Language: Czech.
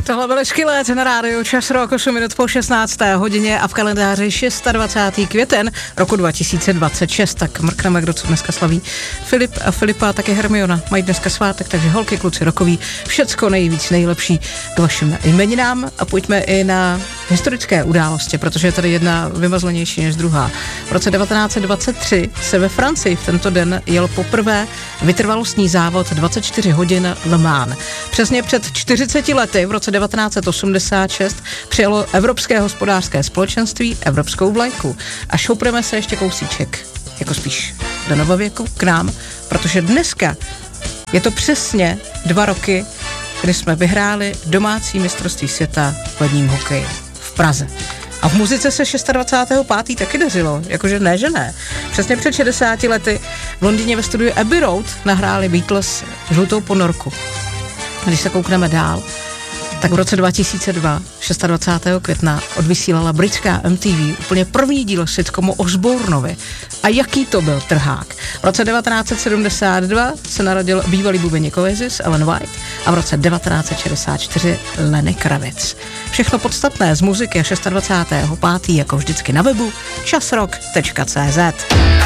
Tohle byl Skillet na rádiu Čas Rock, 8 minut po 16. hodině a v kalendáři 26. květen roku 2026. Tak mrkneme, kdo co dneska slaví. Filip a Filipa, také Hermiona, mají dneska svátek, takže holky, kluci, rokoví, všecko nejvíc, nejlepší k vašim jmeninám a pojďme i na historické události, protože je tady jedna vymazlenější než druhá. V roce 1923 se ve Francii v tento den jel poprvé vytrvalostní závod 24 hodin Le Mans. Přesně před 40 lety, v roce 1986, přijalo Evropské hospodářské společenství evropskou vlajku. A šoupneme se ještě kousíček, jako spíš do novověku, k nám, protože dneska je to přesně 2 roky, kdy jsme vyhráli domácí mistrovství světa v ledním hokeji v Praze. A v muzice se 26.5. taky dařilo, jakože ne, že ne. Přesně před 60 lety v Londýně ve studiu Abbey Road nahráli Beatles Žlutou ponorku. Když se koukneme dál, tak v roce 2002, 26. května, odvysílala britská MTV úplně první díl sitcomu Osbornovi. A jaký to byl trhák. V roce 1972 se narodil bývalý bubeník Oasis Alan White a v roce 1964 Lenny Kravitz. Všechno podstatné z muziky 26.5. jako vždycky na webu časrock.cz.